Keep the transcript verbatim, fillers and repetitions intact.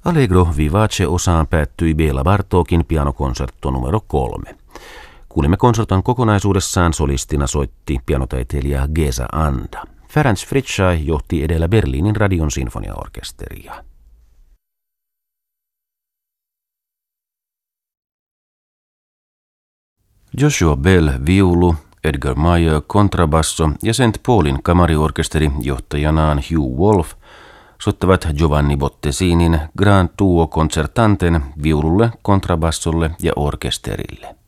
Allegro vivace-osaan päättyi Béla Bartókin pianokonsertto numero kolme. Kuulimme konserton kokonaisuudessaan, solistina soitti pianotaiteilija Geza Anda. Ferenc Fricsay johti edellä Berliinin radion sinfoniaorkesteria. Joshua Bell viulu, Edgar Meyer kontrabasso ja Saint Paulin kamariorkesteri johtajanaan Hugh Wolf soittavat Giovanni Bottesinin Grand Duo Concertanten viululle, kontrabassolle ja orkesterille.